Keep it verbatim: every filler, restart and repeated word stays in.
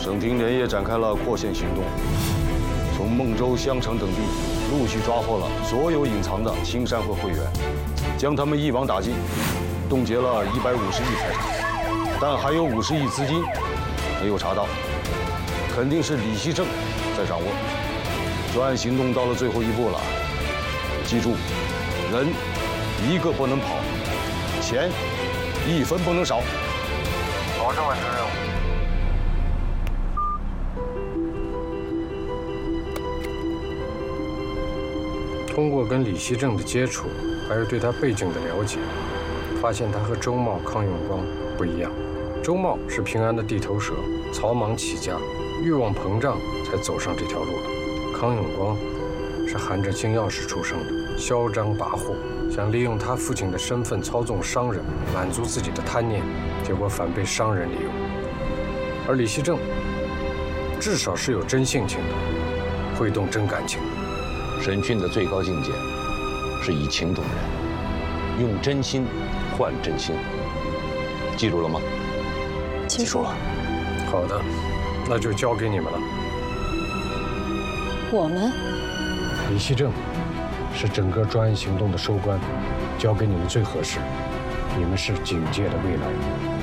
省厅连夜展开了扩线行动，从孟州、襄城等地陆续抓获了所有隐藏的青山会会员，将他们一网打尽，冻结了一百五十亿财产，但还有五十亿资金没有查到，肯定是李希正在掌握。专案行动到了最后一步了，记住，人一个不能跑，钱一分不能少。 保证完成任务。 通过跟李希正的接触，还有对他背景的了解，发现他和周茂、康永光不一样。周茂是平安的地头蛇，草莽起家，欲望膨胀才走上这条路的。康永光是含着金钥匙出生的，嚣张跋扈，想利用他父亲的身份操纵商人，满足自己的贪念，结果反被商人利用。而李希正至少是有真性情的，会动真感情。 审讯的最高境界是以情动人，用真心换真心，记住了吗？ 记住了。 好的，那就交给你们了。 我们？ 李希正是整个专案行动的收官，交给你们最合适。你们是警界的未来。